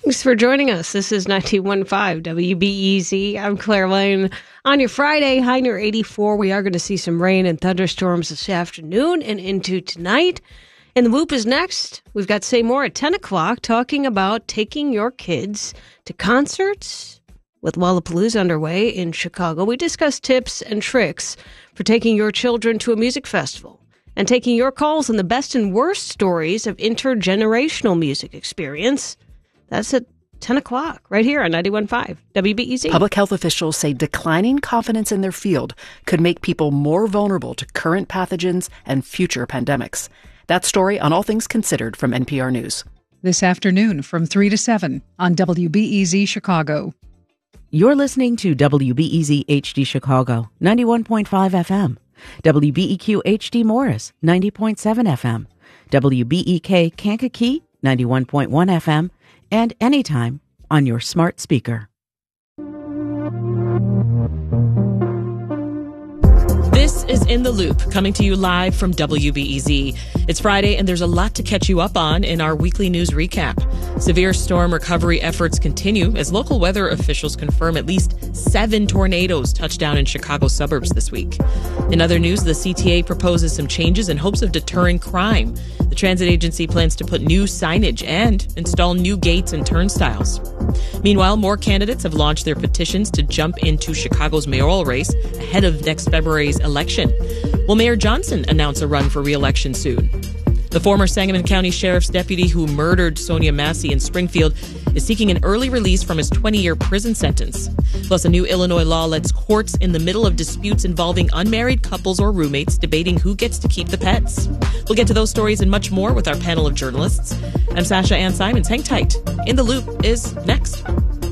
Thanks for joining us. This is 91.5 WBEZ. I'm Claire Lane. On your Friday, high near 84. We are going to see some rain and thunderstorms this afternoon and into tonight. And the Whoop is next. We've got Say More at 10 o'clock talking about taking your kids to concerts with Lollapalooza underway in Chicago. We discuss tips and tricks for taking your children to a music festival and taking your calls on the best and worst stories of intergenerational music experience. That's at 10 o'clock, right here on 91.5 WBEZ. Public health officials say declining confidence in their field could make people more vulnerable to current pathogens and future pandemics. That story on All Things Considered from NPR News. This afternoon from 3 to 7 on WBEZ Chicago. You're listening to WBEZ HD Chicago, 91.5 FM. WBEQ HD Morris, 90.7 FM. WBEK Kankakee, 91.1 FM. And anytime on your smart speaker. This is In the Loop, coming to you live from WBEZ. It's Friday, and there's a lot to catch you up on in our weekly news recap. Severe storm recovery efforts continue as local weather officials confirm at least 7 tornadoes touched down in Chicago suburbs this week. In other news, the CTA proposes some changes in hopes of deterring crime. The transit agency plans to put new signage and install new gates and turnstiles. Meanwhile, more candidates have launched their petitions to jump into Chicago's mayoral race ahead of next February's election. Will Mayor Johnson announce a run for re-election soon? The former Sangamon County Sheriff's deputy who murdered Sonia Massey in Springfield is seeking an early release from his 20-year prison sentence. Plus, a new Illinois law lets courts in the middle of disputes involving unmarried couples or roommates debating who gets to keep the pets. We'll get to those stories and much more with our panel of journalists. I'm Sasha Ann Simons. Hang tight. In the Loop is next.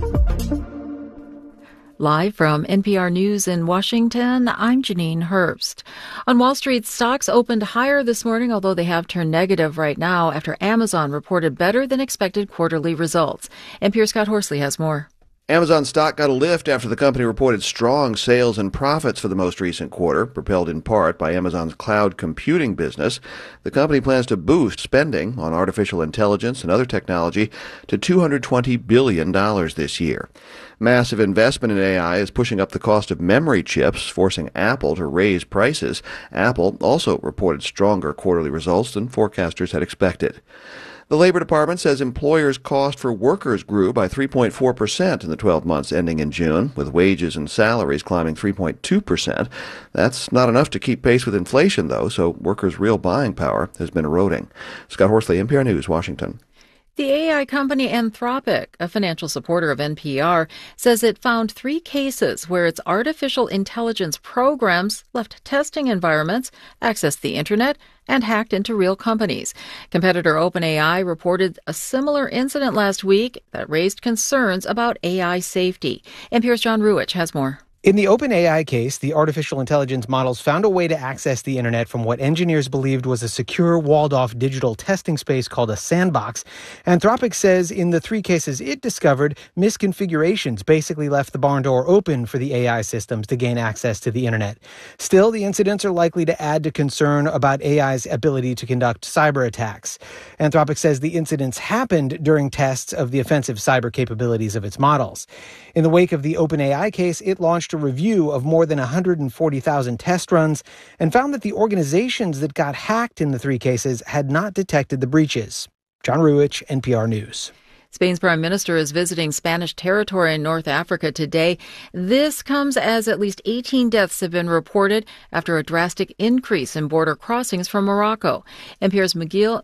Live from NPR News in Washington, I'm Janine Herbst. On Wall Street, stocks opened higher this morning, although they have turned negative right now after Amazon reported better than expected quarterly results. NPR's Scott Horsley has more. Amazon stock got a lift after the company reported strong sales and profits for the most recent quarter, propelled in part by Amazon's cloud computing business. The company plans to boost spending on artificial intelligence and other technology to $220 billion this year. Massive investment in AI is pushing up the cost of memory chips, forcing Apple to raise prices. Apple also reported stronger quarterly results than forecasters had expected. The Labor Department says employers' cost for workers grew by 3.4% in the 12 months ending in June, with wages and salaries climbing 3.2%. That's not enough to keep pace with inflation, though, so workers' real buying power has been eroding. Scott Horsley, NPR News, Washington. The AI company Anthropic, a financial supporter of NPR, says it found 3 cases where its artificial intelligence programs left testing environments, accessed the internet, and hacked into real companies. Competitor OpenAI reported a similar incident last week that raised concerns about AI safety. NPR's John Ruwitch has more. In the OpenAI case, the artificial intelligence models found a way to access the internet from what engineers believed was a secure, walled-off digital testing space called a sandbox. Anthropic says in the 3 cases it discovered, misconfigurations basically left the barn door open for the AI systems to gain access to the internet. Still, the incidents are likely to add to concern about AI's ability to conduct cyber attacks. Anthropic says the incidents happened during tests of the offensive cyber capabilities of its models. In the wake of the OpenAI case, it launched a review of more than 140,000 test runs and found that the organizations that got hacked in the 3 cases had not detected the breaches. John Ruwitch, NPR News. Spain's prime minister is visiting Spanish territory in North Africa today. This comes as at least 18 deaths have been reported after a drastic increase in border crossings from Morocco. NPR's Miguel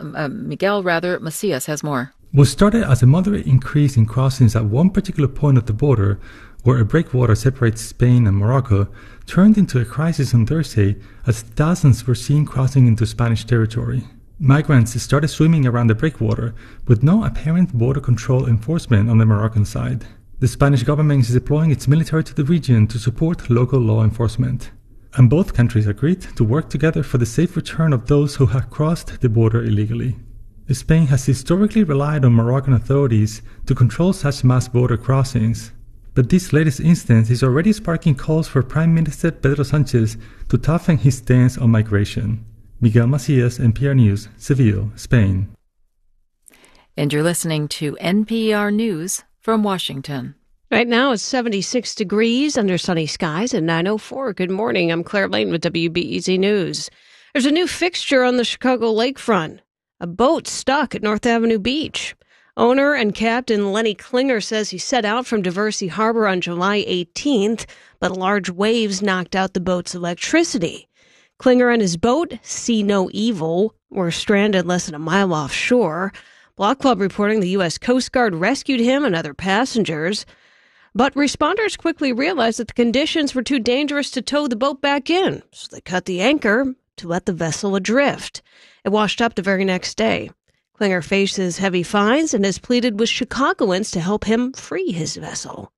Macias has more. What started as a moderate increase in crossings at one particular point of the border, where a breakwater separates Spain and Morocco, turned into a crisis on Thursday as dozens were seen crossing into Spanish territory. Migrants started swimming around the breakwater with no apparent border control enforcement on the Moroccan side. The Spanish government is deploying its military to the region to support local law enforcement. And both countries agreed to work together for the safe return of those who have crossed the border illegally. Spain has historically relied on Moroccan authorities to control such mass border crossings, but this latest instance is already sparking calls for Prime Minister Pedro Sánchez to toughen his stance on migration. Miguel Macias, NPR News, Seville, Spain. And you're listening to NPR News from Washington. Right now it's 76 degrees under sunny skies at 9:04. Good morning. I'm Claire Lane with WBEZ News. There's a new fixture on the Chicago lakefront. A boat stuck at North Avenue Beach. Owner and Captain Lenny Klinger says he set out from Diversey Harbor on July 18th, but large waves knocked out the boat's electricity. Klinger and his boat, See No Evil, were stranded less than a mile offshore. Block Club reporting the U.S. Coast Guard rescued him and other passengers. But responders quickly realized that the conditions were too dangerous to tow the boat back in, so they cut the anchor to let the vessel adrift. It washed up the very next day. Klinger faces heavy fines and has pleaded with Chicagoans to help him free his vessel.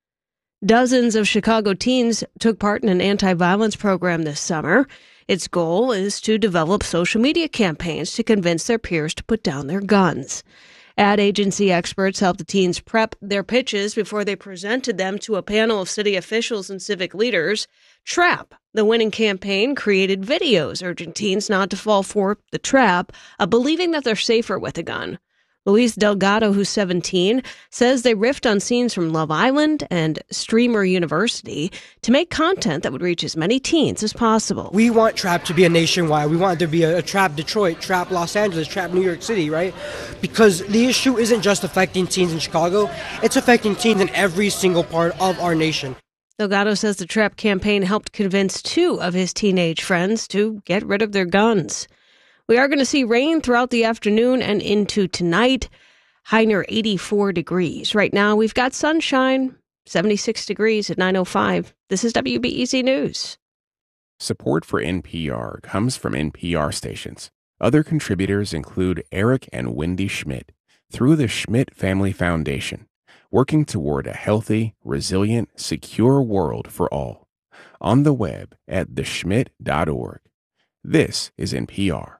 Dozens of Chicago teens took part in an anti-violence program this summer. Its goal is to develop social media campaigns to convince their peers to put down their guns. Ad agency experts helped the teens prep their pitches before they presented them to a panel of city officials and civic leaders. TRAP, the winning campaign, created videos urging teens not to fall for the trap of believing that they're safer with a gun. Luis Delgado, who's 17, says they riffed on scenes from Love Island and Streamer University to make content that would reach as many teens as possible. We want TRAP to be a nationwide. We want there to be a TRAP Detroit, TRAP Los Angeles, TRAP New York City, right? Because the issue isn't just affecting teens in Chicago, it's affecting teens in every single part of our nation. Delgado says the TRAP campaign helped convince 2 of his teenage friends to get rid of their guns. We are going to see rain throughout the afternoon and into tonight. High near 84 degrees. Right now, we've got sunshine, 76 degrees at 9:05. This is WBEZ News. Support for NPR comes from NPR stations. Other contributors include Eric and Wendy Schmidt through the Schmidt Family Foundation, working toward a healthy, resilient, secure world for all. On the web at theschmidt.org. This is NPR.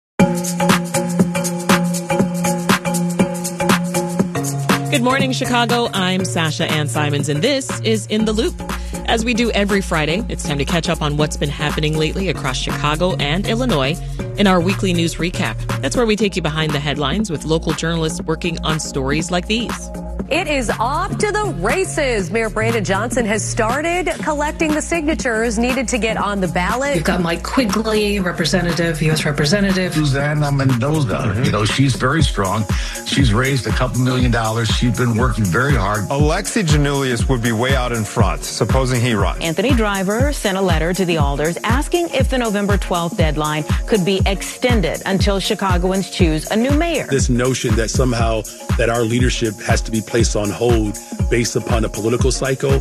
Good morning, Chicago. I'm Sasha Ann Simons, and this is In the Loop. As we do every Friday, it's time to catch up on what's been happening lately across Chicago and Illinois in our weekly news recap. That's where we take you behind the headlines with local journalists working on stories like these. It is off to the races. Mayor Brandon Johnson has started collecting the signatures needed to get on the ballot. You've got Mike Quigley, U.S. Representative. Susanna Mendoza, she's very strong. She's raised a couple $1 million. She's been working very hard. Alexi Janulius would be way out in front, supposing he runs. Anthony Driver sent a letter to the alders asking if the November 12th deadline could be extended until Chicagoans choose a new mayor. This notion that somehow that our leadership has to be placed on hold based upon a political cycle,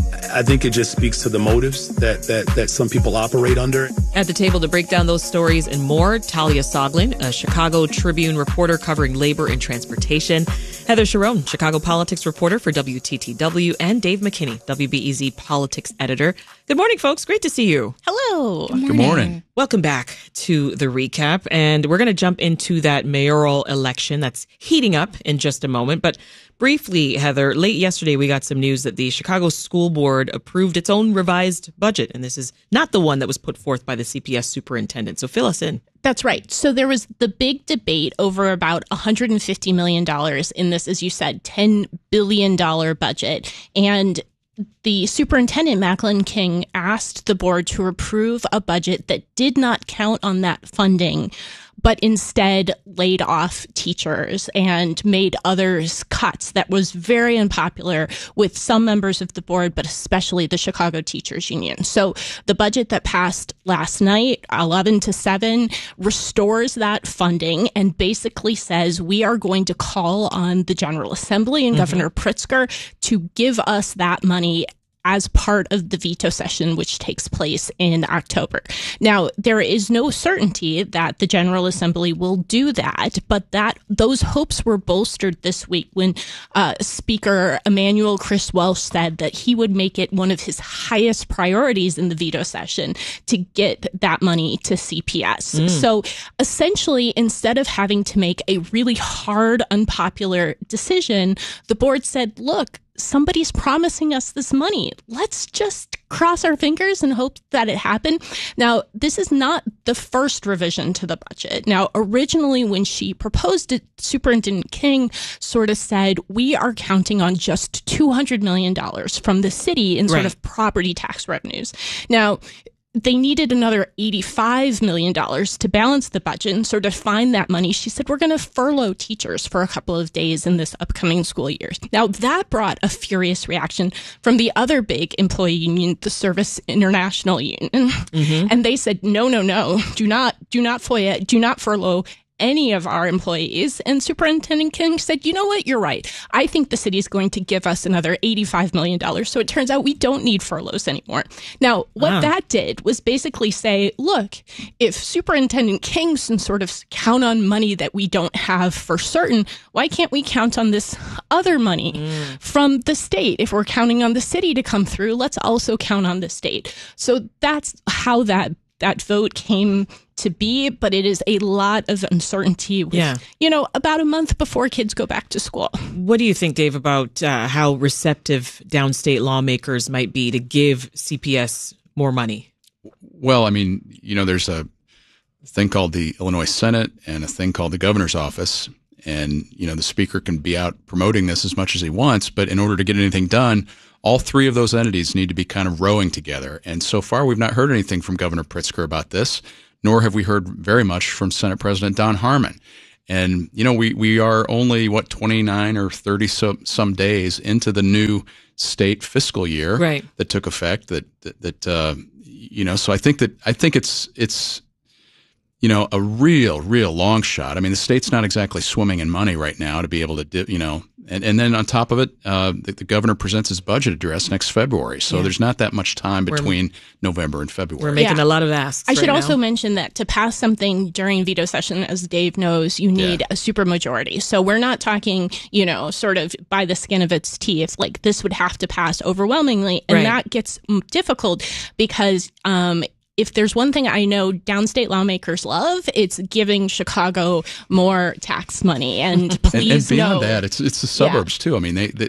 I think it just speaks to the motives that some people operate under. At the table to break down those stories and more, Talia Soglin, a Chicago Tribune reporter covering labor and transportation, Heather Sharon, Chicago politics reporter for WTTW, and Dave McKinney, WBEZ politics editor. Good morning, folks. Great to see you. Hello. Good morning. Welcome back to the recap, and we're going to jump into that mayoral election that's heating up in just a moment. But briefly, Heather, late yesterday we got some news that the Chicago School Board approved its own revised budget, and this is not the one that was put forth by the CPS superintendent. So fill us in. That's right. So there was the big debate over about $150 million in this, as you said, $10 billion budget. And the superintendent, Macklin King, asked the board to approve a budget that did not count on that funding, but instead laid off teachers and made others cuts. That was very unpopular with some members of the board, but especially the Chicago Teachers Union. So the budget that passed last night, 11-7, restores that funding and basically says we are going to call on the General Assembly and Governor Pritzker to give us that money as part of the veto session, which takes place in October. Now, there is no certainty that the General Assembly will do that, but those hopes were bolstered this week when Speaker Emanuel Chris Welsh said that he would make it one of his highest priorities in the veto session to get that money to CPS. So essentially, instead of having to make a really hard, unpopular decision, the board said, look, somebody's promising us this money. Let's just cross our fingers and hope that it happened. Now, this is not the first revision to the budget. Now, originally when she proposed it, Superintendent King sort of said, we are counting on just $200 million from the city in sort of property tax revenues. Now, they needed another $85 million to balance the budget. And so to find that money, she said, we're going to furlough teachers for a couple of days in this upcoming school year. Now, that brought a furious reaction from the other big employee union, the Service International Union. Mm-hmm. And they said, no, do not furlough any of our employees. And Superintendent King said, you know what, you're right. I think the city is going to give us another $85 million. So it turns out we don't need furloughs anymore. Now, what that did was basically say, look, if Superintendent King can sort of count on money that we don't have for certain, why can't we count on this other money from the state? If we're counting on the city to come through, let's also count on the state. So that's how that vote came to be, but it is a lot of uncertainty with, about a month before kids go back to school. What do you think, Dave, about how receptive downstate lawmakers might be to give CPS more money? Well, I mean, there's a thing called the Illinois Senate and a thing called the governor's office. And, the speaker can be out promoting this as much as he wants, but in order to get anything done, all three of those entities need to be kind of rowing together. And so far, we've not heard anything from Governor Pritzker about this, nor have we heard very much from Senate President Don Harmon. And, we are only, 29 or 30 some days into the new state fiscal year that took effect so I think it's a real long shot. I mean, the state's not exactly swimming in money right now to be able to, and then on top of it, the governor presents his budget address next February. So there's not that much time between November and February. We're making a lot of asks. I should also mention that to pass something during veto session, as Dave knows, you need a supermajority. So we're not talking, sort of by the skin of its teeth, like this would have to pass overwhelmingly. And that gets difficult because, if there's one thing I know downstate lawmakers love, it's giving Chicago more tax money. And please and beyond that, it's the suburbs too. I mean, the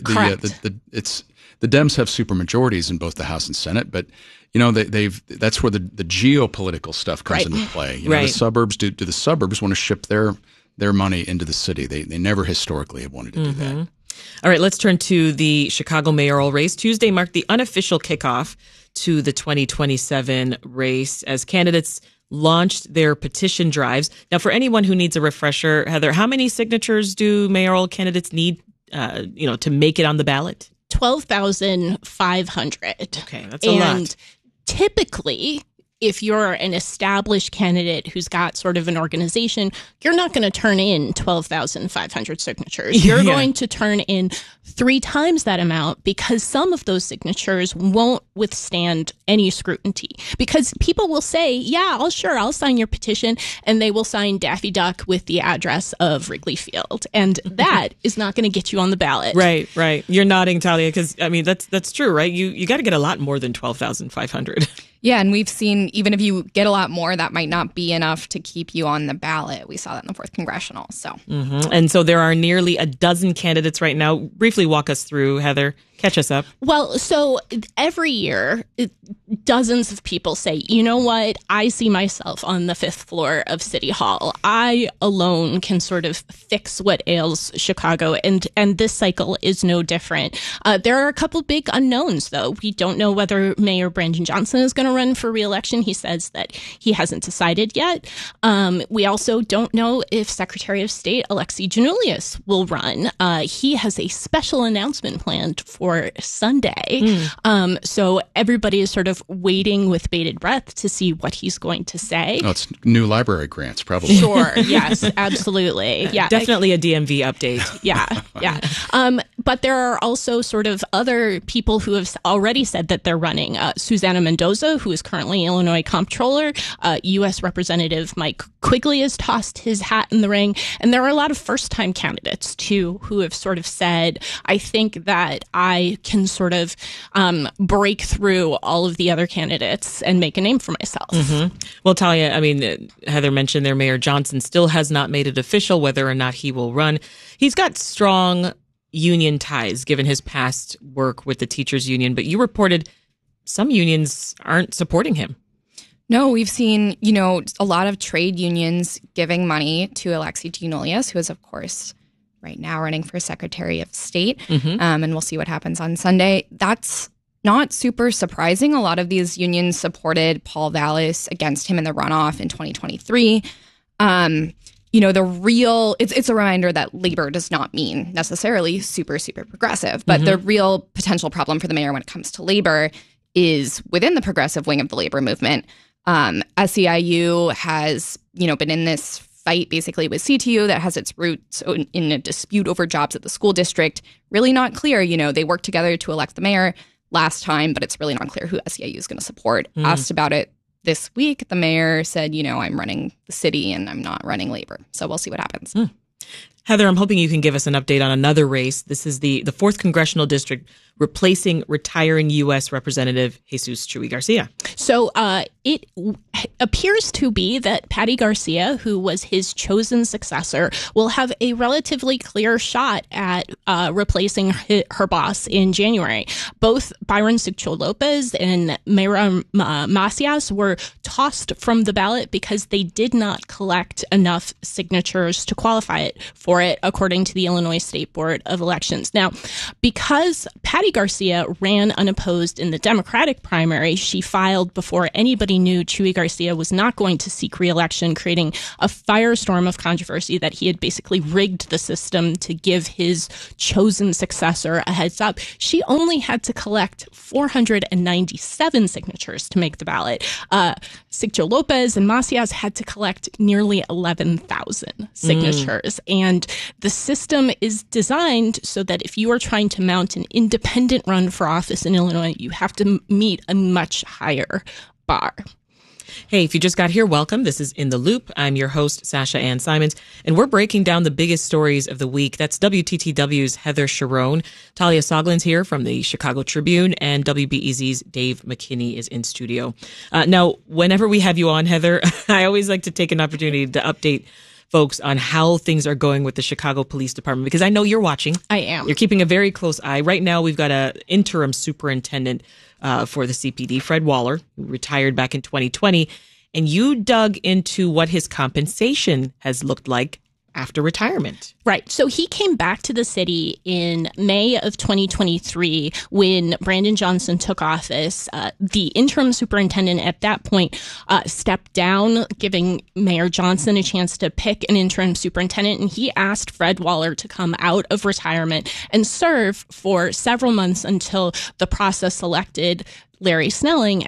Dems have supermajorities in both the House and Senate, but that's where the geopolitical stuff comes into play. The suburbs do the suburbs want to ship their money into the city? They never historically have wanted to do that. All right, let's turn to the Chicago mayoral race. Tuesday marked the unofficial kickoff to the 2027 race as candidates launched their petition drives. Now, for anyone who needs a refresher, Heather, how many signatures do mayoral candidates need, to make it on the ballot? 12,500. Okay, that's a lot. And typically, if you're an established candidate who's got sort of an organization, you're not going to turn in 12,500 signatures. You're going to turn in 3 times that amount because some of those signatures won't withstand any scrutiny. Because people will say, I'll sign your petition, and they will sign Daffy Duck with the address of Wrigley Field. And that is not going to get you on the ballot. Right. You're nodding, Talia, because, I mean, that's true, right? You got to get a lot more than 12,500. Yeah, and we've seen even if you get a lot more, that might not be enough to keep you on the ballot. We saw that in the 4th Congressional. So, And so there are nearly a dozen candidates right now. Briefly walk us through, Heather. Catch us up. Well, so every year, dozens of people say, you know what? I see myself on the 5th floor of City Hall. I alone can sort of fix what ails Chicago. And this cycle is no different. There are a couple big unknowns, though. We don't know whether Mayor Brandon Johnson is going to run for re-election. He says that he hasn't decided yet. We also don't know if Secretary of State Alexi Giannoulias will run. He has a special announcement planned for Sunday. So everybody is sort of waiting with bated breath to see what he's going to say. Oh, it's new library grants, probably. Sure. Yes, absolutely. Yeah. Definitely a DMV update. Yeah. But there are also sort of other people who have already said that they're running. Susana Mendoza, who is currently Illinois Comptroller. U.S. Representative Mike Quigley has tossed his hat in the ring. And there are a lot of first-time candidates, too, who have sort of said, I think that I can sort of break through all of the other candidates and make a name for myself. Well, Talia, I mean, Heather mentioned there, Mayor Johnson still has not made it official whether or not he will run. He's got strong union ties, given his past work with the teachers union. But you reported some unions aren't supporting him. No, we've seen, a lot of trade unions giving money to Alexei Giannoulias, who is, of course, right now running for Secretary of State. And we'll see what happens on Sunday. That's not super surprising. A lot of these unions supported Paul Vallis against him in the runoff in 2023. It's a reminder that labor does not mean necessarily super, super progressive. But the real potential problem for the mayor when it comes to labor is within the progressive wing of the labor movement. SEIU has, been in this fight basically with CTU that has its roots in a dispute over jobs at the school district. Really not clear. They worked together to elect the mayor last time, but it's really not clear who SEIU is going to support. Asked about it this week, the mayor said, I'm running the city and I'm not running labor. So we'll see what happens. Heather, I'm hoping you can give us an update on another race. This is the 4th Congressional District replacing retiring U.S. Representative Jesus Chuy Garcia. So it appears to be that Patty Garcia, who was his chosen successor, will have a relatively clear shot at replacing her boss in January. Both Byron Sigcho-Lopez and Mayra Macias were tossed from the ballot because they did not collect enough signatures to qualify for it, according to the Illinois State Board of Elections. Now, because Patty Garcia ran unopposed in the Democratic primary, she filed before anybody knew Chuy Garcia was not going to seek re-election, creating a firestorm of controversy that he had basically rigged the system to give his chosen successor a heads up. She only had to collect 497 signatures to make the ballot. Sigcho-Lopez and Macias had to collect nearly 11,000 signatures. And the system is designed so that if you are trying to mount an independent run for office in Illinois, you have to meet a much higher bar. Hey, if you just got here, welcome. This is In the Loop. I'm your host, Sasha Ann Simons, and we're breaking down the biggest stories of the week. That's WTTW's Heather Cherone. Talia Soglin's here from the Chicago Tribune, and WBEZ's Dave McKinney is in studio. Now, whenever we have you on, Heather, I always like to take an opportunity to update folks on how things are going with the Chicago Police Department, because I know you're watching. I am. You're keeping a very close eye. Right now, we've got an interim superintendent for the CPD, Fred Waller, who retired back in 2020. And you dug into what his compensation has looked like after retirement. Right. So he came back to the city in May of 2023 when Brandon Johnson took office. The interim superintendent at that point stepped down, giving Mayor Johnson a chance to pick an interim superintendent. And he asked Fred Waller to come out of retirement and serve for several months until the process selected Larry Snelling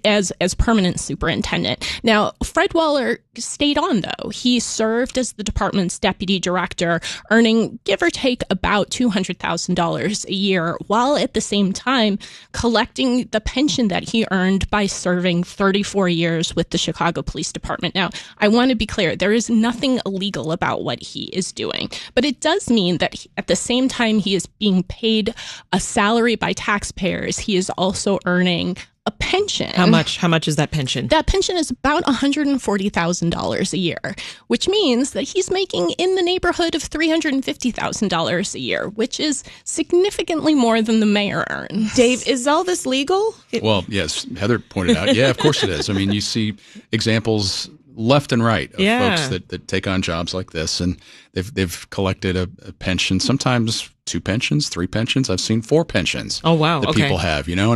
as permanent superintendent. Now, Fred Waller stayed on, though. He served as the department's deputy director, earning, give or take, about $200,000 a year, while at the same time collecting the pension that he earned by serving 34 years with the Chicago Police Department. Now, I want to be clear, there is nothing illegal about what he is doing, but it does mean that at the same time he is being paid a salary by taxpayers, he is also earning a pension. How much is that pension? That pension is about $140,000 a year, which means that he's making in the neighborhood of $350,000 a year, which is significantly more than the mayor earns. Dave, is all this legal? Well, yes, Heather pointed out. Yeah, of course it is. I mean, you see examples left and right of folks that take on jobs like this, and they've collected a pension, sometimes 2 pensions, 3 pensions. I've seen 4 pensions. Oh wow! That people have, and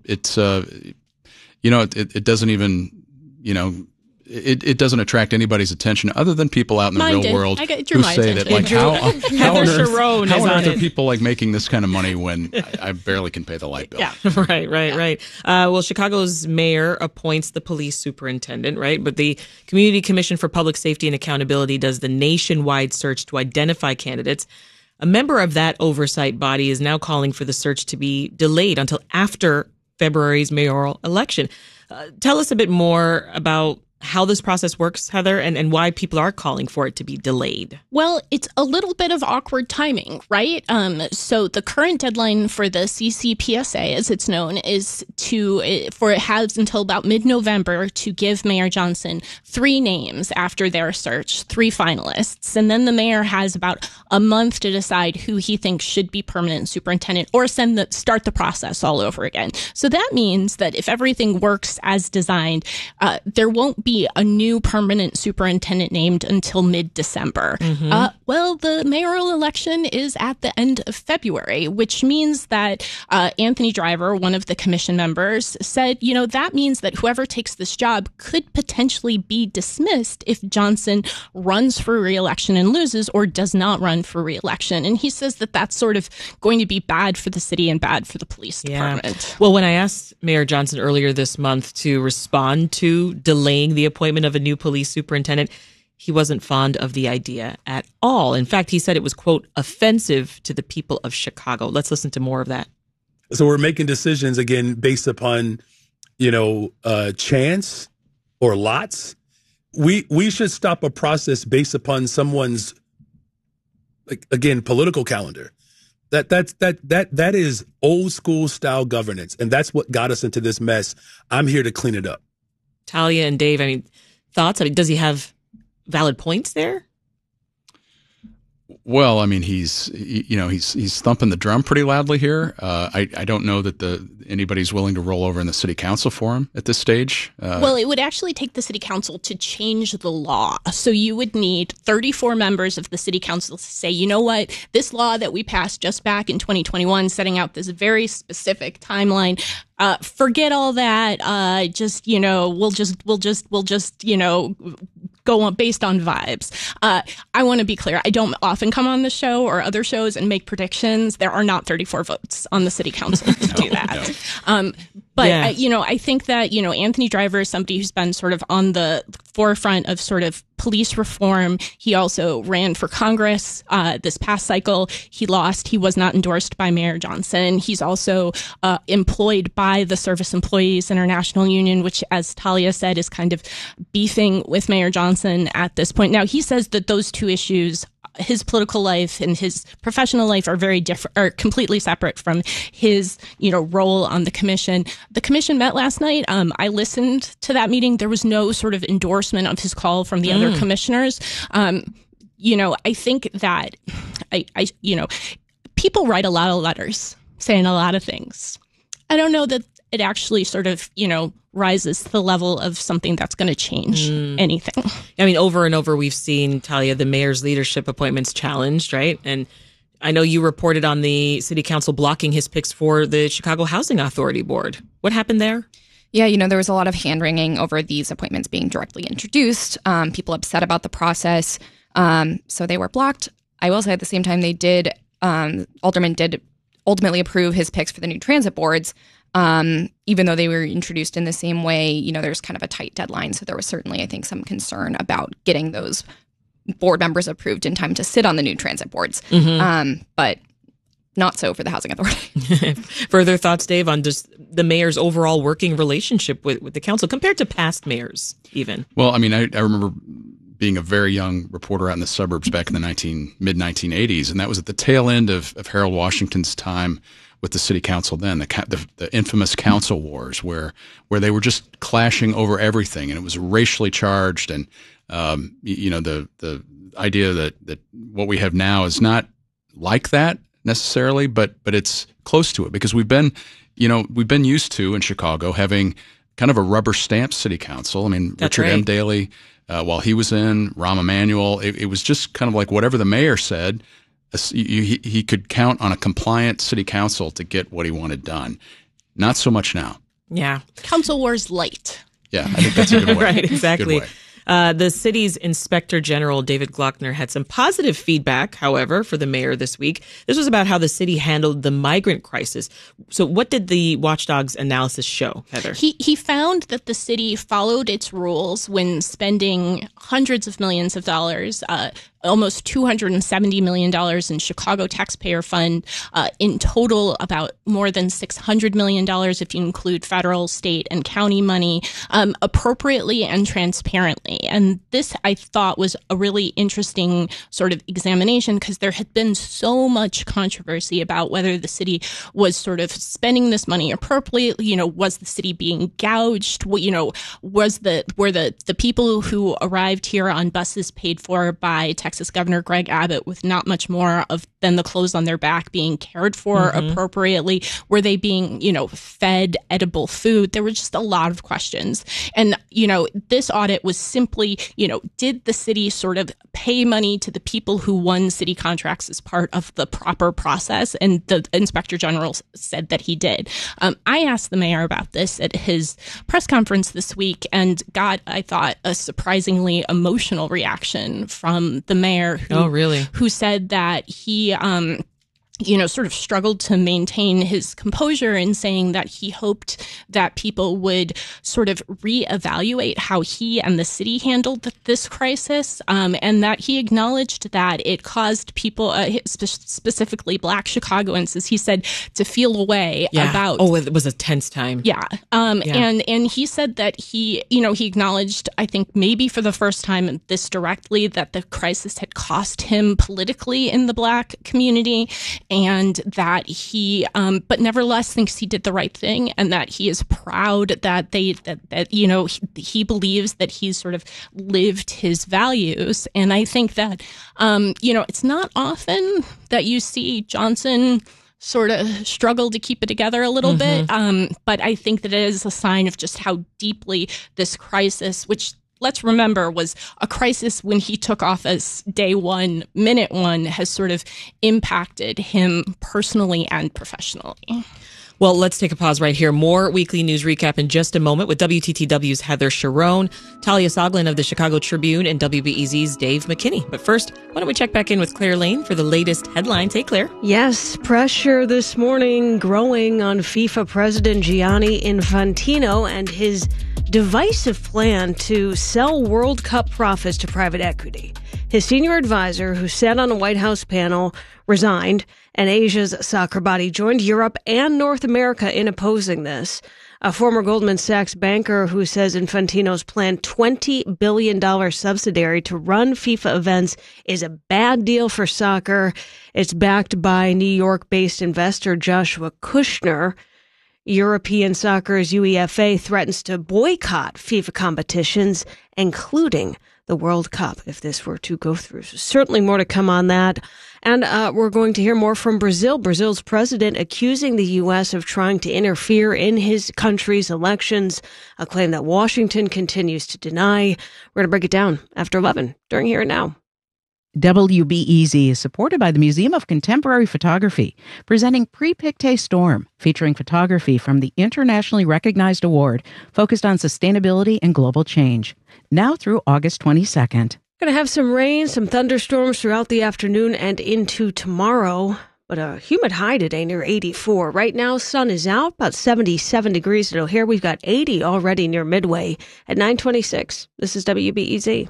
it doesn't even, it doesn't attract anybody's attention other than people out in the real world who say that, like, how on earth are people like making this kind of money when I barely can pay the light bill? Yeah, right. Well, Chicago's mayor appoints the police superintendent, right? But the Community Commission for Public Safety and Accountability does the nationwide search to identify candidates. A member of that oversight body is now calling for the search to be delayed until after February's mayoral election. Tell us a bit more about how this process works, Heather, and why people are calling for it to be delayed? Well, it's a little bit of awkward timing, right? So the current deadline for the CCPSA, as it's known, is it has until about mid-November to give Mayor Johnson 3 names after their search, 3 finalists. And then the mayor has about a month to decide who he thinks should be permanent superintendent or start the process all over again. So that means that if everything works as designed, there won't be a new permanent superintendent named until mid-December. Well, the mayoral election is at the end of February, which means that Anthony Driver, one of the commission members, said, that means that whoever takes this job could potentially be dismissed if Johnson runs for re-election and loses or does not run for re-election. And he says that that's sort of going to be bad for the city and bad for the police department. Well, when I asked Mayor Johnson earlier this month to respond to delaying the appointment of a new police superintendent, he wasn't fond of the idea at all. In fact, he said it was, quote, offensive to the people of Chicago. Let's listen to more of that. So we're making decisions, again, based upon, chance or lots. We should stop a process based upon someone's, political calendar. That is old school style governance. And that's what got us into this mess. I'm here to clean it up. Talia and Dave, thoughts? Does he have valid points there? Well, he's thumping the drum pretty loudly here. I don't know that anybody's willing to roll over in the city council for him at this stage. Well, it would actually take the city council to change the law. So you would need 34 members of the city council to say, you know what, this law that we passed just back in 2021, setting out this very specific timeline, forget all that. We'll just go on based on vibes. I want to be clear. I don't often come on the show or other shows and make predictions. There are not 34 votes on the city council to do that. But I think that, Anthony Driver is somebody who's been sort of on the forefront of sort of police reform. He also ran for Congress this past cycle. He lost. He was not endorsed by Mayor Johnson. He's also employed by the Service Employees International Union, which, as Talia said, is kind of beefing with Mayor Johnson at this point. Now, he says that those two issues, his political life and his professional life, are very different, are completely separate from his, role on the commission. The commission met last night. I listened to that meeting. There was no sort of endorsement of his call from the other commissioners. I think that people write a lot of letters saying a lot of things. I don't know that it actually sort of, rises to the level of something that's going to change anything. Over and over, we've seen, Talia, the mayor's leadership appointments challenged, right? And I know you reported on the city council blocking his picks for the Chicago Housing Authority board. What happened there? Yeah, there was a lot of hand-wringing over these appointments being directly introduced. People upset about the process. So they were blocked. I will say at the same time, Alderman did ultimately approve his picks for the new transit boards. Even though they were introduced in the same way, there's kind of a tight deadline. So there was certainly, I think, some concern about getting those board members approved in time to sit on the new transit boards. But not so for the Housing Authority. Further thoughts, Dave, on just the mayor's overall working relationship with the council compared to past mayors, even? Well, I remember being a very young reporter out in the suburbs back in the mid-1980s, and that was at the tail end of Harold Washington's time with the city council then, the infamous council wars where they were just clashing over everything, and it was racially charged, and the idea that what we have now is not like that necessarily, but it's close to it, because we've been used to in Chicago having kind of a rubber stamp city council. Richard M. Daley, while he was in, Rahm Emanuel, it was just kind of like whatever the mayor said. He could count on a compliant city council to get what he wanted done. Not so much now. Yeah. Council wars light. Yeah, I think that's a good way. Right, exactly. Good way. The city's Inspector General, David Glockner, had some positive feedback, however, for the mayor this week. This was about how the city handled the migrant crisis. So what did the Watchdog's analysis show, Heather? He found that the city followed its rules when spending hundreds of millions of dollars almost $270 million in Chicago taxpayer fund. In total, about more than $600 million if you include federal, state, and county money, appropriately and transparently. And this, I thought, was a really interesting sort of examination because there had been so much controversy about whether the city was sort of spending this money appropriately. You know, was the city being gouged? You know, were the people who arrived here on buses paid for by Texas Governor Greg Abbott with not much more than the clothes on their back being cared for appropriately? Were they being, you know, fed edible food? There were just a lot of questions. And, you know, this audit was simply, you know, did the city sort of pay money to the people who won city contracts as part of the proper process? And the inspector general said that he did. I asked the mayor about this at his press conference this week and got, I thought, a surprisingly emotional reaction from the mayor who said that he you know, sort of struggled to maintain his composure in saying that he hoped that people would sort of reevaluate how he and the city handled this crisis, and that he acknowledged that it caused people, specifically Black Chicagoans, as he said, to feel a way about. Oh, it was a tense time. And he said that he acknowledged, I think maybe for the first time this directly, that the crisis had cost him politically in the Black community. And that he, but nevertheless thinks he did the right thing, and that he is proud that he believes that he's sort of lived his values. And I think that, it's not often that you see Johnson sort of struggle to keep it together a little bit. But I think that it is a sign of just how deeply this crisis, which, let's remember, was a crisis when he took office day one, minute one, has sort of impacted him personally and professionally. Well, let's take a pause right here. More weekly news recap in just a moment with WTTW's Heather Sharon, Talia Soglin of the Chicago Tribune, and WBEZ's Dave McKinney. But first, why don't we check back in with Claire Lane for the latest headlines. Hey, Claire. Yes, pressure this morning growing on FIFA President Gianni Infantino and his divisive plan to sell World Cup profits to private equity. His senior advisor, who sat on a White House panel, resigned, and Asia's soccer body joined Europe and North America in opposing this. A former Goldman Sachs banker who says Infantino's planned $20 billion subsidiary to run FIFA events is a bad deal for soccer. It's backed by New York-based investor Joshua Kushner. European Soccer's UEFA threatens to boycott FIFA competitions, including the World Cup, if this were to go through. So certainly more to come on that. And we're going to hear more from Brazil. Brazil's president accusing the U.S. of trying to interfere in his country's elections, a claim that Washington continues to deny. We're going to break it down after 11 during Here and Now. WBEZ is supported by the Museum of Contemporary Photography, presenting Pre-Pictet Storm, featuring photography from the internationally recognized award focused on sustainability and global change. Now through August 22nd. Going to have some rain, some thunderstorms throughout the afternoon and into tomorrow, but a humid high today near 84. Right now, sun is out, about 77 degrees at O'Hare. We've got 80 already near Midway at 9:26. This is WBEZ.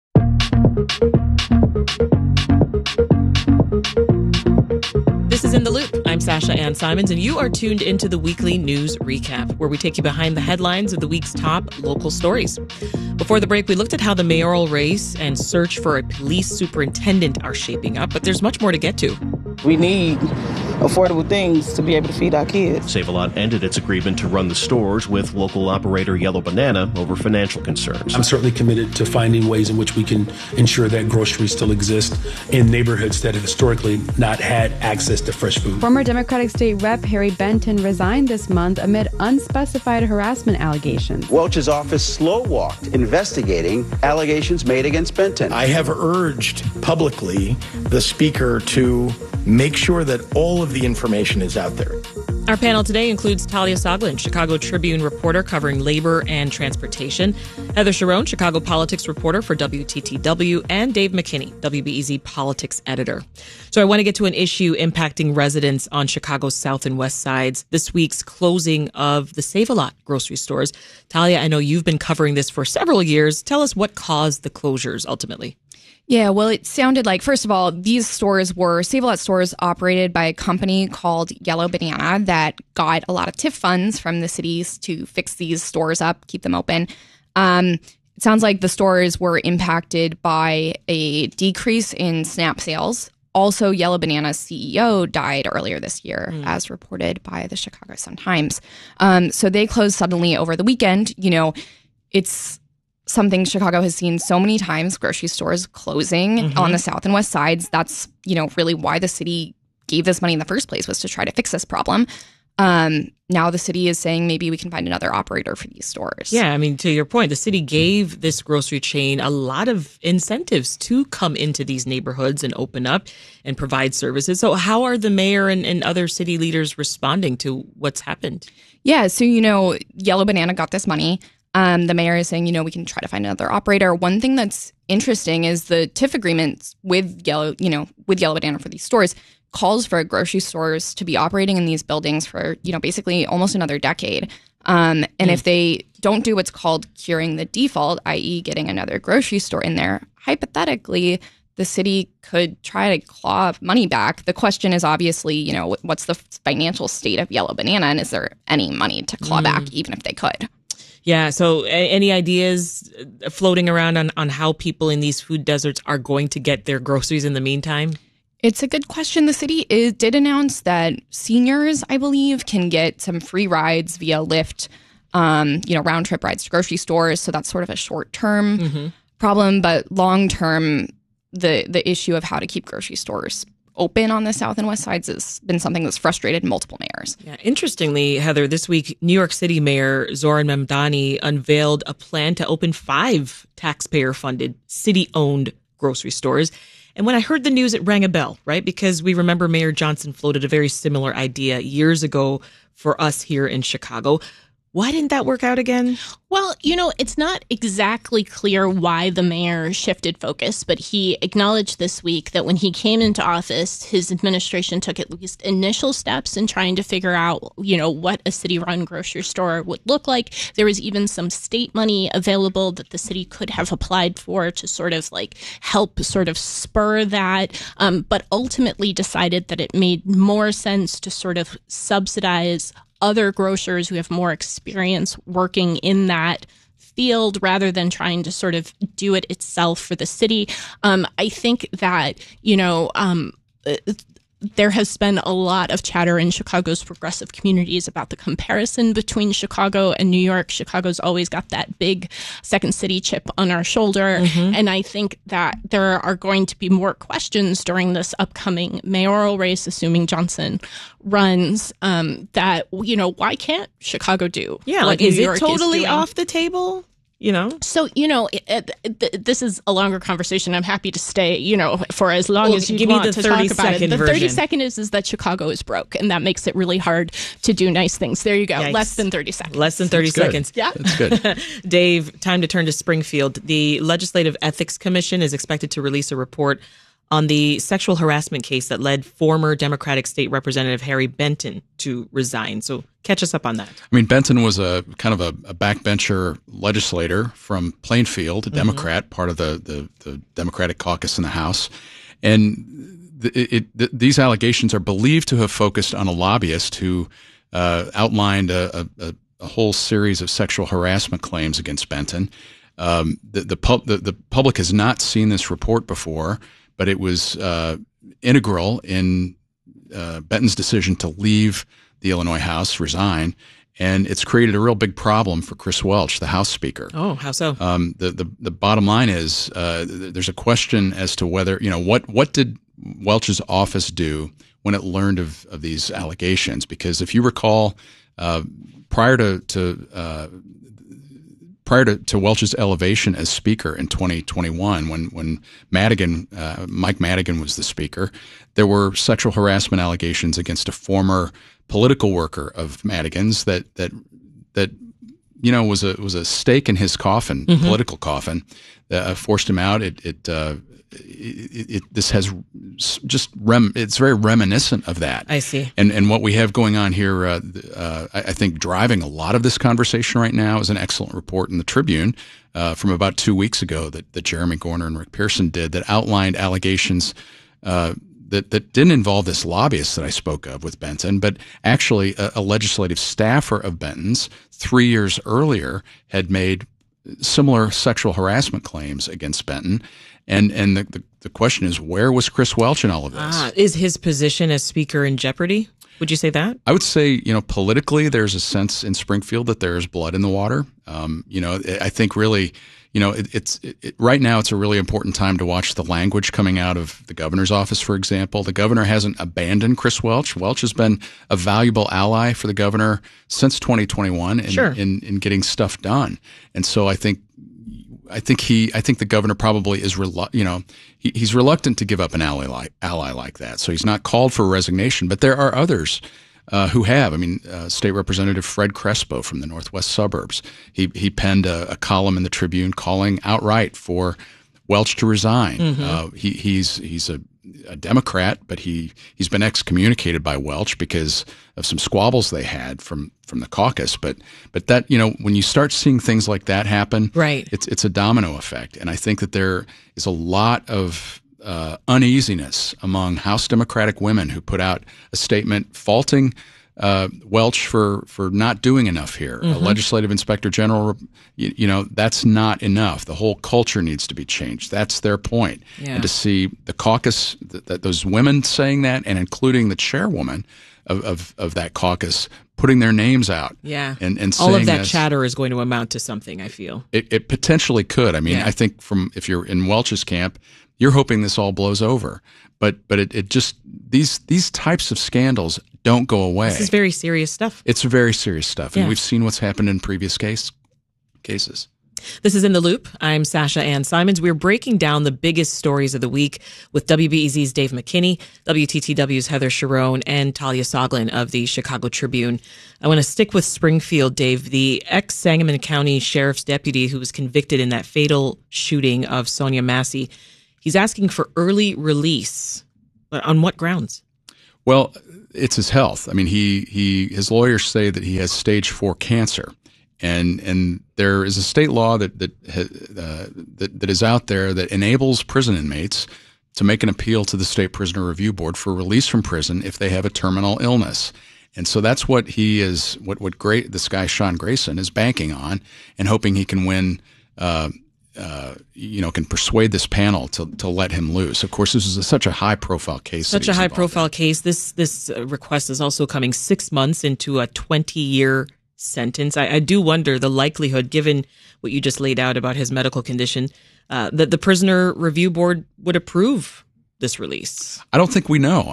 This is In the Loop. I'm Sasha Ann Simons, and you are tuned into the weekly news recap, where we take you behind the headlines of the week's top local stories. Before the break, we looked at how the mayoral race and search for a police superintendent are shaping up, but there's much more to get to. We need affordable things to be able to feed our kids. Save-A-Lot ended its agreement to run the stores with local operator Yellow Banana over financial concerns. I'm certainly committed to finding ways in which we can ensure that groceries still exist in neighborhoods that have historically not had access to fresh food. Former Democratic State Rep Harry Benton resigned this month amid unspecified harassment allegations. Welch's office slow-walked investigating allegations made against Benton. I have urged publicly the speaker to make sure that all of the information is out there. Our panel today includes Talia Soglin, Chicago Tribune reporter covering labor and transportation, Heather Sharon, Chicago politics reporter for WTTW, and Dave McKinney, WBEZ politics editor. So I want to get to an issue impacting residents on Chicago's south and west sides, this week's closing of the Save-A-Lot grocery stores. Talia, I know you've been covering this for several years. Tell us what caused the closures ultimately. Yeah, well, it sounded like, first of all, these stores were Save-A-Lot stores operated by a company called Yellow Banana that got a lot of TIF funds from the cities to fix these stores up, keep them open. It sounds like the stores were impacted by a decrease in SNAP sales. Also, Yellow Banana's CEO died earlier this year, as reported by the Chicago Sun-Times. So they closed suddenly over the weekend. You know, it's something Chicago has seen so many times, grocery stores closing on the south and west sides. That's, you know, really why the city gave this money in the first place, was to try to fix this problem. Now the city is saying maybe we can find another operator for these stores. Yeah, I mean, to your point, the city gave this grocery chain a lot of incentives to come into these neighborhoods and open up and provide services. So how are the mayor and other city leaders responding to what's happened? Yeah, so, you know, Yellow Banana got this money. The mayor is saying, you know, we can try to find another operator. One thing that's interesting is the TIF agreements with Yellow Banana for these stores calls for grocery stores to be operating in these buildings for, you know, basically almost another decade. And if they don't do what's called curing the default, i.e. getting another grocery store in there, hypothetically, the city could try to claw money back. The question is obviously, you know, what's the financial state of Yellow Banana, and is there any money to claw back, even if they could? Yeah. So any ideas floating around on how people in these food deserts are going to get their groceries in the meantime? It's a good question. The city did announce that seniors, I believe, can get some free rides via Lyft, you know, round trip rides to grocery stores. So that's sort of a short term problem. But long term, the issue of how to keep grocery stores open on the south and west sides has been something that's frustrated multiple mayors. Yeah, interestingly, Heather, this week, New York City Mayor Zohran Mamdani unveiled a plan to open 5 taxpayer-funded, city-owned grocery stores. And when I heard the news, it rang a bell, right? Because we remember Mayor Johnson floated a very similar idea years ago for us here in Chicago. Why didn't that work out again? Well, you know, it's not exactly clear why the mayor shifted focus, but he acknowledged this week that when he came into office, his administration took at least initial steps in trying to figure out, you know, what a city-run grocery store would look like. There was even some state money available that the city could have applied for to sort of like help sort of spur that, but ultimately decided that it made more sense to sort of subsidize other grocers who have more experience working in that field rather than trying to sort of do it itself for the city. I think that, you know, there has been a lot of chatter in Chicago's progressive communities about the comparison between Chicago and New York. Chicago's always got that big second city chip on our shoulder. And I think that there are going to be more questions during this upcoming mayoral race, assuming Johnson runs, that, you know, why can't Chicago do? Yeah, like, is it totally off the table? You know, so, you know, this is a longer conversation. I'm happy to stay, you know, for as long as you want to talk about it. The 30-second is that Chicago is broke, and that makes it really hard to do nice things. There you go. Yikes. Less than 30 seconds. Less than 30 seconds. Yeah. That's good. Dave, time to turn to Springfield. The Legislative Ethics Commission is expected to release a report on the sexual harassment case that led former Democratic State Representative Harry Benton to resign. So catch us up on that. I mean, Benton was a kind of a backbencher legislator from Plainfield, a Democrat, part of the Democratic caucus in the House. And these allegations are believed to have focused on a lobbyist who outlined a whole series of sexual harassment claims against Benton. The public has not seen this report before, but it was integral in Benton's decision to leave the Illinois House, resign, and it's created a real big problem for Chris Welch, the House Speaker. Oh, how so? The bottom line is there's a question as to whether, you know, what did Welch's office do when it learned of these allegations? Because if you recall, prior to Welch's elevation as Speaker in 2021, when Mike Madigan was the Speaker, there were sexual harassment allegations against a former political worker of Madigan's that you know was a stake in his coffin, political coffin, forced him out. It this has just it's very reminiscent of that. I see. And what we have going on here, I think driving a lot of this conversation right now is an excellent report in the Tribune from about 2 weeks ago that Jeremy Gorner and Rick Pearson did that outlined allegations that didn't involve this lobbyist that I spoke of with Benton, but actually a legislative staffer of Benton's 3 years earlier had made similar sexual harassment claims against Benton. And the question is, where was Chris Welch in all of this? Is his position as Speaker in jeopardy? Would you say that? I would say, politically, there's a sense in Springfield that there's blood in the water. I think really, right now it's a really important time to watch the language coming out of the governor's office, for example. The governor hasn't abandoned Chris Welch. Welch has been a valuable ally for the governor since 2021 in getting stuff done. And so I think the governor probably is, he's reluctant to give up an ally like that. So he's not called for resignation, but there are others who have. State Representative Fred Crespo from the Northwest Suburbs. He penned a column in the Tribune calling outright for Welch to resign. Mm-hmm. He's a Democrat, but he's been excommunicated by Welch because of some squabbles they had from the caucus. But that, when you start seeing things like that happen, right, it's a domino effect. And I think that there is a lot of uneasiness among House Democratic women who put out a statement faulting Welch for not doing enough here. Mm-hmm. A legislative inspector general, that's not enough. The whole culture needs to be changed. That's their point. Yeah. And to see the caucus, that those women saying that, and including the chairwoman of that caucus putting their names out. Yeah. And all saying of that this, chatter is going to amount to something, I feel. It potentially could. I think if you're in Welch's camp, you're hoping this all blows over. But it just, these types of scandals don't go away. This is very serious stuff. It's very serious stuff. And Yeah. we've seen what's happened in previous cases. This is In the Loop. I'm Sasha Ann Simons. We're breaking down the biggest stories of the week with WBEZ's Dave McKinney, WTTW's Heather Sharon, and Talia Soglin of the Chicago Tribune. I want to stick with Springfield, Dave. The ex-Sangamon County Sheriff's deputy who was convicted in that fatal shooting of Sonia Massey, he's asking for early release. But on what grounds? Well, it's his health. His lawyers say that he has stage 4 cancer. And there is a state law that is out there that enables prison inmates to make an appeal to the State Prisoner Review Board for release from prison if they have a terminal illness. And so that's what this guy Sean Grayson is banking on and hoping he can win. Can persuade this panel to let him loose. Of course, this is such a high-profile case. Such a high-profile case. This request is also coming 6 months into a 20-year sentence. I do wonder the likelihood, given what you just laid out about his medical condition, that the Prisoner Review Board would approve this release. I don't think we know.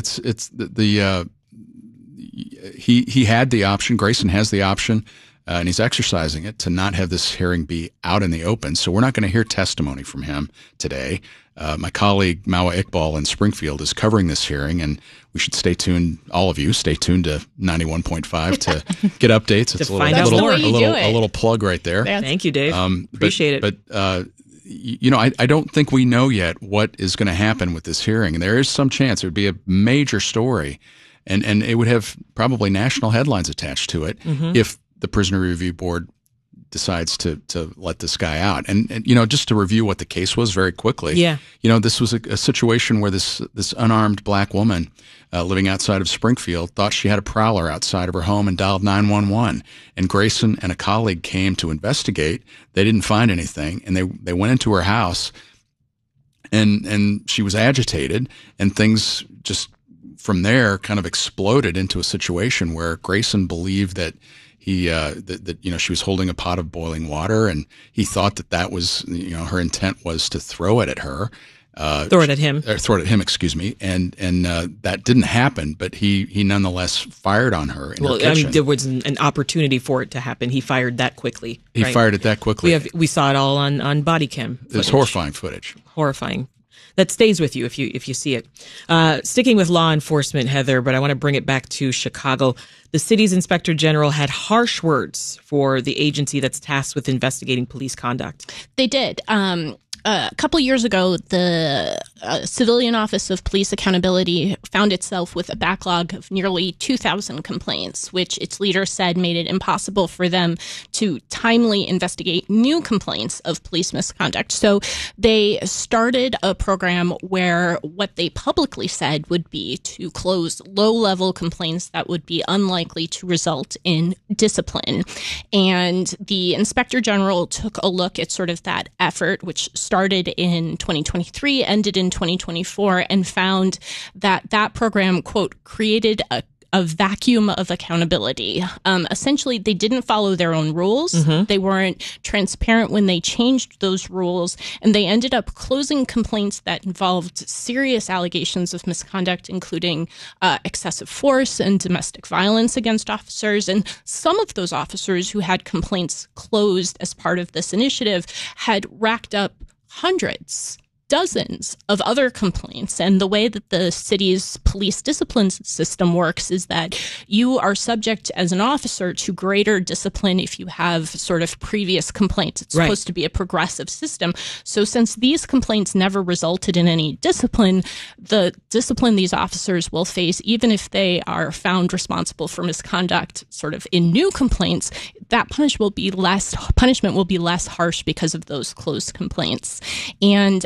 He had the option. Grayson has the option. And he's exercising it to not have this hearing be out in the open. So we're not going to hear testimony from him today. My colleague Mawa Iqbal in Springfield is covering this hearing, and we should stay tuned. All of you, stay tuned to 91.5 to get updates. It's a little plug right there. Thank you, Dave. Appreciate it. But I don't think we know yet what is going to happen with this hearing. And there is some chance it would be a major story, and it would have probably national headlines attached to it if the Prisoner Review Board decides to let this guy out. And just to review what the case was very quickly. Yeah. This was a situation where this unarmed black woman living outside of Springfield thought she had a prowler outside of her home and dialed 911. And Grayson and a colleague came to investigate. They didn't find anything, and they went into her house, and she was agitated, and things just from there kind of exploded into a situation where Grayson believed that she was holding a pot of boiling water, and he thought that was, her intent was to throw it at her. Throw it at him. Excuse me. And that didn't happen, but he nonetheless fired on her in her kitchen. There was an opportunity for it to happen. He fired that quickly. He fired it that quickly. We saw it all on body cam footage. It was horrifying footage. Horrifying. That stays with you if you see it. Sticking with law enforcement, Heather, but I want to bring it back to Chicago. The city's inspector general had harsh words for the agency that's tasked with investigating police conduct. They did. a couple years ago, the Civilian Office of Police Accountability found itself with a backlog of nearly 2,000 complaints, which its leader said made it impossible for them to timely investigate new complaints of police misconduct. So they started a program where what they publicly said would be to close low-level complaints that would be unlikely to result in discipline. And the Inspector General took a look at sort of that effort, which started in 2023, ended in 2024, and found that that program, quote, created a vacuum of accountability. Essentially, they didn't follow their own rules. Mm-hmm. They weren't transparent when they changed those rules, and they ended up closing complaints that involved serious allegations of misconduct, including excessive force and domestic violence against officers. And some of those officers who had complaints closed as part of this initiative had racked up hundreds, dozens of other complaints. And the way that the city's police discipline system works is that you are subject as an officer to greater discipline if you have sort of previous complaints. It's supposed to be a progressive system. So since these complaints never resulted in any discipline, the discipline these officers will face, even if they are found responsible for misconduct sort of in new complaints, that punishment will be less harsh because of those closed complaints. And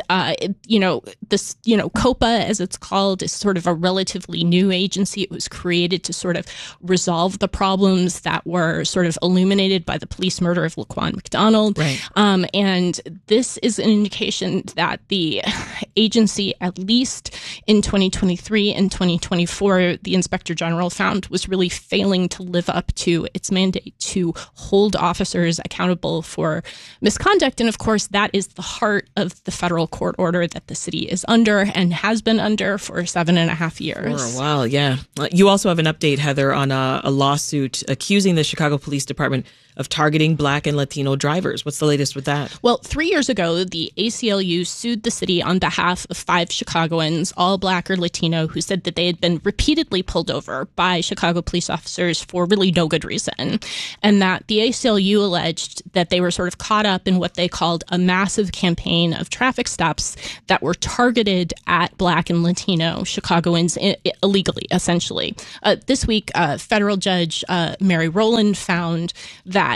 COPA, as it's called, is sort of a relatively new agency. It was created to sort of resolve the problems that were sort of illuminated by the police murder of Laquan McDonald. Right. And this is an indication that the agency, at least in 2023 and 2024, the Inspector General found was really failing to live up to its mandate to hold officers accountable for misconduct. And of course, that is the heart of the federal court order that the city is under and has been under for 7.5 years. For a while, yeah. You also have an update, Heather, on a lawsuit accusing the Chicago Police Department of targeting Black and Latino drivers. What's the latest with that? Well, 3 years ago, the ACLU sued the city on behalf of 5 Chicagoans, all Black or Latino, who said that they had been repeatedly pulled over by Chicago police officers for really no good reason, and that the ACLU alleged that they were sort of caught up in what they called a massive campaign of traffic stops that were targeted at Black and Latino Chicagoans illegally, essentially. This week, federal judge Mary Rowland found that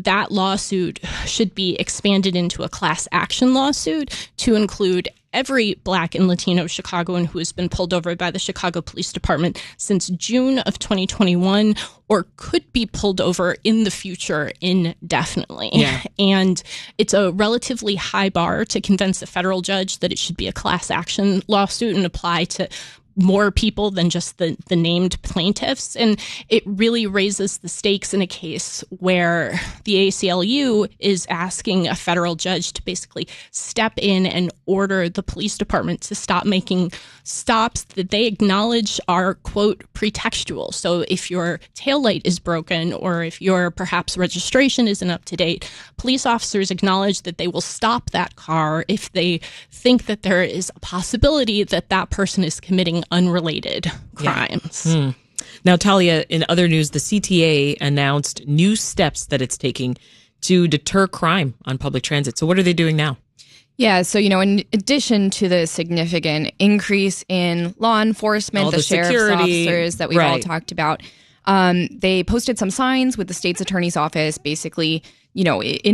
lawsuit should be expanded into a class action lawsuit to include every Black and Latino Chicagoan who has been pulled over by the Chicago Police Department since June of 2021 or could be pulled over in the future indefinitely. Yeah. And it's a relatively high bar to convince a federal judge that it should be a class action lawsuit and apply to more people than just the named plaintiffs. And it really raises the stakes in a case where the ACLU is asking a federal judge to basically step in and order the police department to stop making stops that they acknowledge are, quote, pretextual. So if your taillight is broken or if your perhaps registration isn't up to date, police officers acknowledge that they will stop that car if they think that there is a possibility that that person is committing unrelated crimes. Yeah. Now, Talia, in other news, the CTA announced new steps that it's taking to deter crime on public transit. So what are they doing now? Yeah, so, in addition to the significant increase in law enforcement, the sheriff's security officers that we've all talked about, they posted some signs with the state's attorney's office, basically, on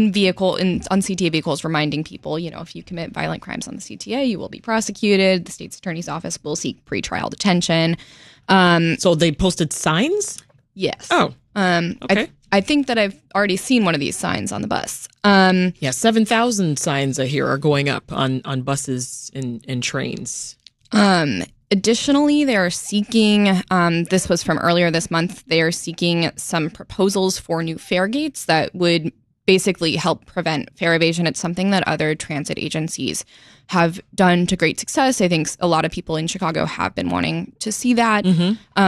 CTA vehicles, reminding people, if you commit violent crimes on the CTA, you will be prosecuted. The state's attorney's office will seek pretrial detention. So they posted signs? Yes. Oh, okay. I think that I've already seen one of these signs on the bus. 7,000 signs I hear are going up on buses and trains. Additionally, they are seeking, this was from earlier this month, they are seeking some proposals for new fare gates that would basically help prevent fare evasion. It's something that other transit agencies have done to great success. I think a lot of people in Chicago have been wanting to see that.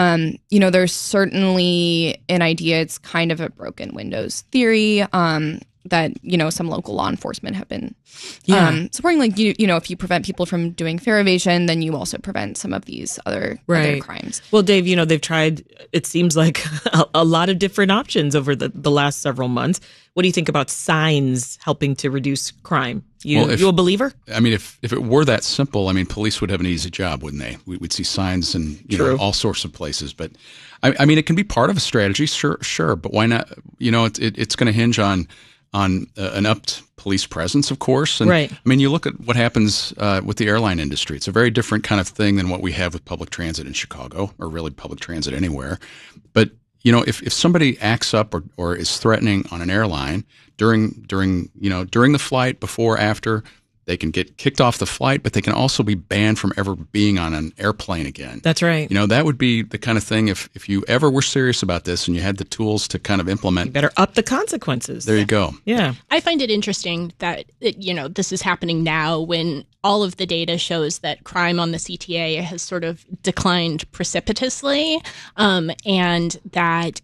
Mm-hmm. There's certainly an idea, it's kind of a broken windows theory, that, some local law enforcement have been supporting. Like, if you prevent people from doing fare evasion, then you also prevent some of these other crimes. Well, Dave, they've tried, it seems like, a lot of different options over the last several months. What do you think about signs helping to reduce crime? You a believer? I mean, if it were that simple, police would have an easy job, wouldn't they? We'd see signs in all sorts of places. But I mean, it can be part of a strategy, sure. But why not? It's going to hinge on an upped police presence, of course. And, right. I mean, you look at what happens with the airline industry. It's a very different kind of thing than what we have with public transit in Chicago, or really public transit anywhere. But if somebody acts up or is threatening on an airline during the flight, before, after, they can get kicked off the flight, but they can also be banned from ever being on an airplane again. That's right. That would be the kind of thing, if you ever were serious about this and you had the tools to kind of implement. You better up the consequences. There you go. Yeah. I find it interesting that, this is happening now when all of the data shows that crime on the CTA has sort of declined precipitously, and that,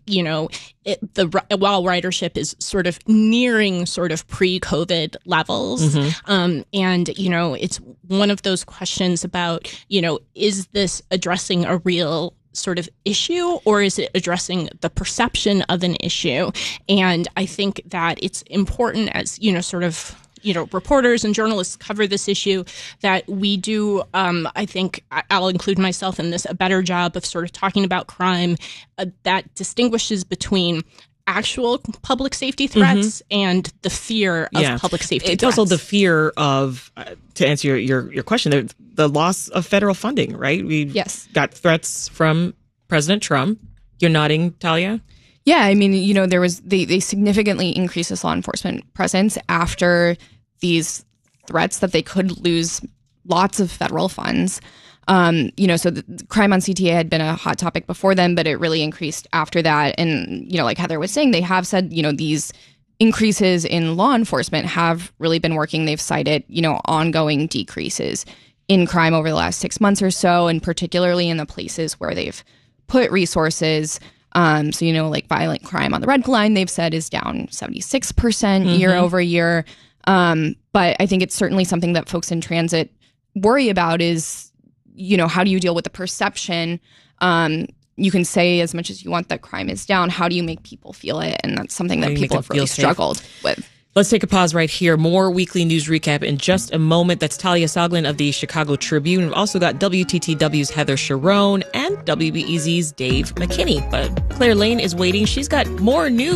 while ridership is sort of nearing sort of pre-COVID levels. And, it's one of those questions about, is this addressing a real sort of issue, or is it addressing the perception of an issue? And I think that it's important, as, reporters and journalists cover this issue, that we do, I think I'll include myself in this, a better job of sort of talking about crime that distinguishes between actual public safety threats and the fear of public safety it's threats. Also the fear of, to answer your question, the loss of federal funding, right? We got threats from President Trump. You're nodding, Talia? Yeah, I mean, they significantly increased this law enforcement presence after these threats that they could lose lots of federal funds. So the crime on CTA had been a hot topic before then, but it really increased after that. And, like Heather was saying, they have said, these increases in law enforcement have really been working. They've cited, ongoing decreases in crime over the last 6 months or so, and particularly in the places where they've put resources. Like violent crime on the Red Line, they've said is down 76% year over year. But I think it's certainly something that folks in transit worry about is, how do you deal with the perception? You can say as much as you want that crime is down. How do you make people feel it? And that's something that people have really struggled with. Let's take a pause right here. More weekly news recap in just a moment. That's Talia Soglin of the Chicago Tribune. We've also got WTTW's Heather Sharon and WBEZ's Dave McKinney. But Claire Lane is waiting. She's got more news.